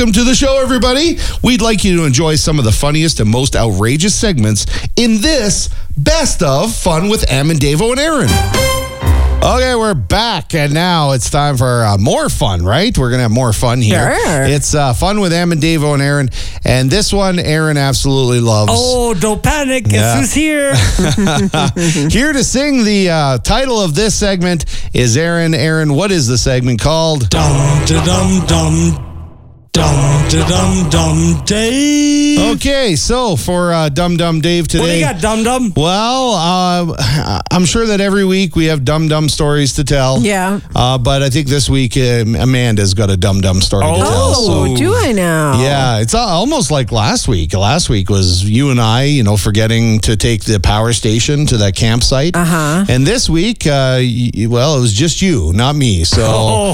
Welcome to the show, everybody. We'd like you to enjoy some of the funniest and most outrageous segments in this Best of Fun with Am and Davo and Aaron. Okay, we're back, and now it's time for more fun, right? We're going to have more fun here. Sure. It's Fun with Am and Davo and Aaron, and this one Aaron absolutely loves. Oh, don't panic. Guess who's here? Here to sing the title of this segment is Aaron. Aaron, what is the segment called? Dum-da-dum-dum. Dum-da-dum-dum Dave. Okay, so for Dum Dum Dave today. What do you got, Dum-Dum? Well, I'm sure that every week we have Dum stories to tell. Yeah. But I think this week Amanda's got a Dum story to tell. Oh, do I now? Yeah, it's almost like last week. Last week was you and I, forgetting to take the power station to that campsite. Uh-huh. And this week, it was just you, not me. So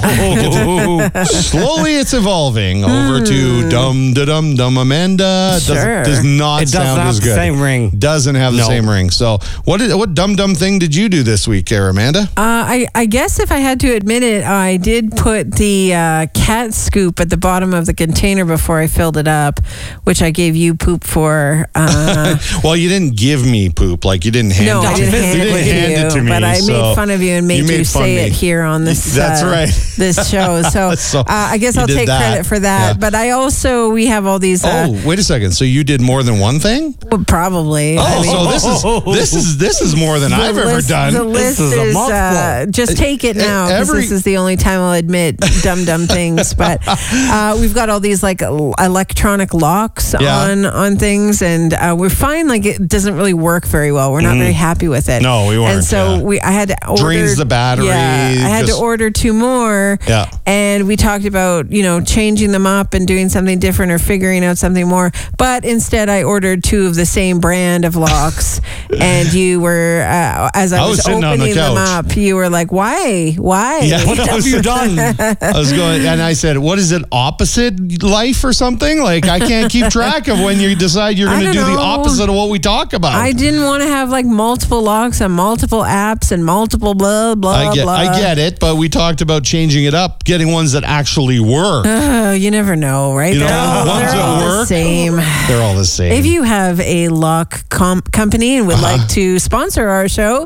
slowly it's evolving over to Dum Amanda. Sure. Does not It does sound not as have good. the same ring. Doesn't have the No. same ring. So what Dum thing did you do this week, Amanda? I guess if I had to admit it, I did put the cat scoop at the bottom of the container before I filled it up, which I gave you poop for. Well, you didn't give me poop. Like you didn't hand No, it I to didn't me. hand You didn't hand it it to to you, me. but I so made fun of you and made you fun of say me. it here on this. That's right. This show. So, So I guess you I'll did take that. credit for that. Yeah. But I also we have all these. Oh, wait a second. So you did more than one thing? Probably. Oh, I mean, so this is more than I've ever done. The list is a is mouthful. just take it now because this is the only time I'll admit dumb things. But we've got all these like electronic locks on things, and we're finding like it doesn't really work very well. We're not very happy with it. No, we weren't. And so I had to order. Drains the battery. Yeah, I had to order 2 more. Yeah. And we talked about changing them up and doing something different or figuring out something more. But instead, I ordered 2 of the same brand of locks, and you were as I was sitting on the opening them couch. up, you were like, "Why? Yeah. What have you done? I was going, and I said, "What is it? Opposite life or something? Like I can't keep track of when you decide you're going to do the opposite of what we talk about." I didn't want to have like multiple locks and multiple apps and multiple blah blah blah. I get it, but we talked about changing it up, getting ones that actually work. You never know, right? Ones they're that all the work. same. They're all the same. If you have a lock company and would like to sponsor our show,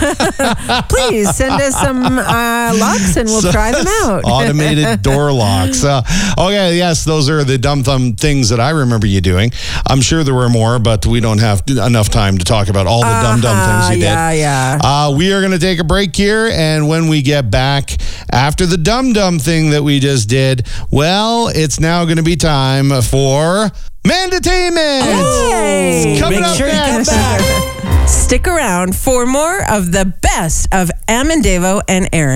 please send us some locks and we'll try them out. Automated door locks. Okay, yes, those are the dumb things that I remember you doing. I'm sure there were more, but we don't have enough time to talk about all the dumb things you did. Yeah. We are going to take a break here, and when we get back after the dumb thing that we just did, well, it's now going to be time for Mandatainment. Hey. It's coming Make up sure you come next. back. Stick around for more of the best of Am and Davo and Aaron.